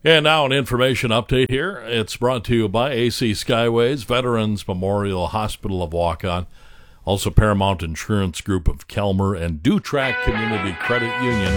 And now an information update here. It's brought to you by AC Skyways, Veterans Memorial Hospital of Waukon, also Paramount Insurance Group of Kelmer, and Dutrack Community Credit Union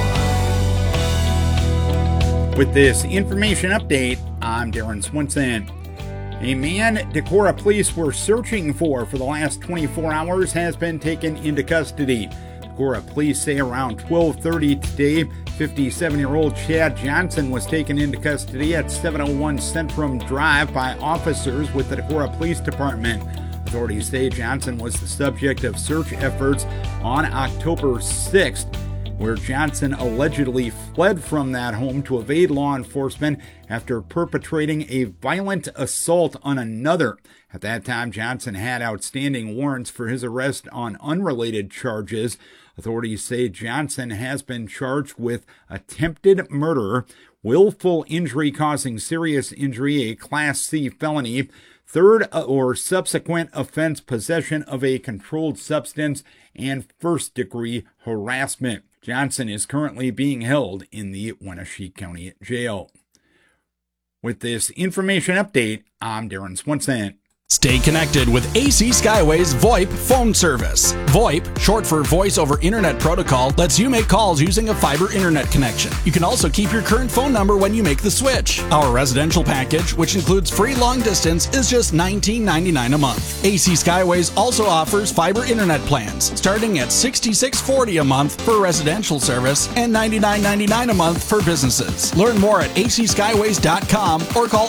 Decorah. With this information update, I'm Darren Swinson. A man Decorah police were searching for the last 24 hours has been taken into custody. Decorah police say around 12:30 today, 57-year-old Chad Johnson was taken into custody at 701 Centrum Drive by officers with the Decorah Police Department. Authorities say Johnson was the subject of search efforts on October 6th, where Johnson allegedly fled from that home to evade law enforcement after perpetrating a violent assault on another. At that time, Johnson had outstanding warrants for his arrest on unrelated charges. Authorities say Johnson has been charged with attempted murder, willful injury causing serious injury, a Class C felony, third or subsequent offense possession of a controlled substance, and first-degree harassment. Johnson is currently being held in the Wenatchee County Jail. With this information update, I'm Darren Swinson. Stay connected with AC Skyway's VoIP phone service. VoIP, short for Voice over Internet Protocol, lets you make calls using a fiber internet connection. You can also keep your current phone number when you make the switch. Our residential package, which includes free long distance, is just $19.99 a month. AC Skyways also offers fiber internet plans, starting at $66.40 a month for residential service and $99.99 a month for businesses. Learn more at acSkyways.com or call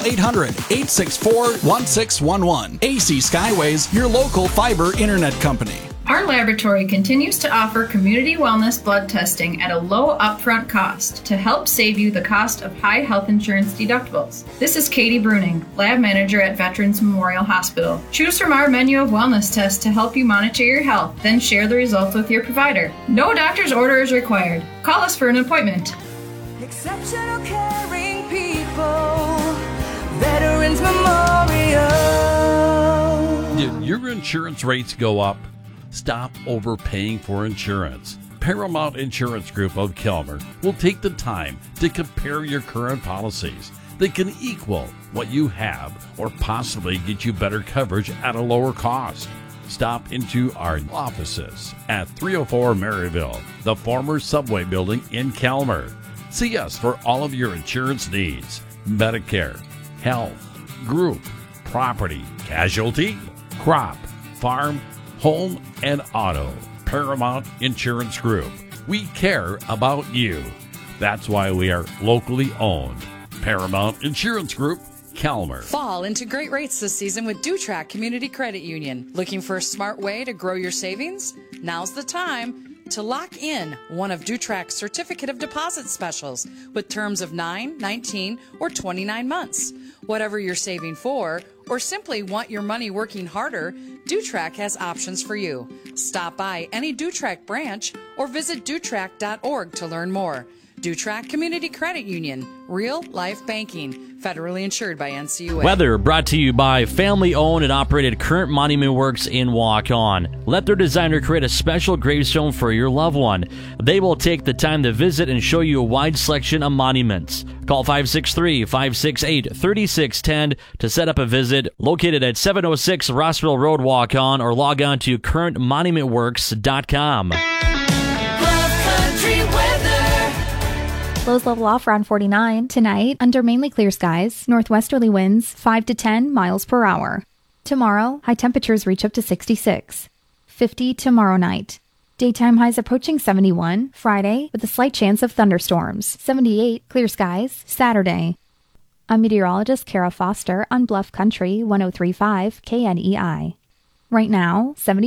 800-864-1611. AC Skyways, your local fiber internet company. Our laboratory continues to offer community wellness blood testing at a low upfront cost to help save you the cost of high health insurance deductibles. This is Katie Bruning, lab manager at Veterans Memorial Hospital. Choose from our menu of wellness tests to help you monitor your health, then share the results with your provider. No doctor's order is required. Call us for an appointment. Exceptional caring people, Veterans Memorial. Did your insurance rates go up? Stop overpaying for insurance. Paramount Insurance Group of Kelmer will take the time to compare your current policies. They can equal what you have or possibly get you better coverage at a lower cost. Stop into our offices at 304 Maryville, the former Subway building in Kelmer. See us for all of your insurance needs: Medicare, health, group, property, casualty, crop, farm, home, and auto. Paramount Insurance Group. We care about you. That's why we are locally owned. Paramount Insurance Group, Kelmer. Fall into great rates this season with Dutrack Community Credit Union. Looking for a smart way to grow your savings? Now's the time to lock in one of Dutrack's certificate of deposit specials with terms of 9, 19, or 29 months. Whatever you're saving for, or simply want your money working harder, Dutrack has options for you. Stop by any Dutrack branch or visit dutrack.org to learn more. Dutrack Community Credit Union, real life banking, federally insured by NCUA. Weather brought to you by family-owned and operated Current Monument Works in Waukon. Let their designer create a special gravestone for your loved one. They will take the time to visit and show you a wide selection of monuments. Call 563-568-3610 to set up a visit. Located at 706 Rossville Road, Waukon, or log on to currentmonumentworks.com. Lows level off around 49. Tonight, under mainly clear skies, northwesterly winds 5 to 10 miles per hour. Tomorrow, high temperatures reach up to 66. 50 tomorrow night. Daytime highs approaching 71. Friday, with a slight chance of thunderstorms. 78, clear skies. Saturday. I'm meteorologist Kara Foster on Bluff Country 103.5 KNEI. Right now, 70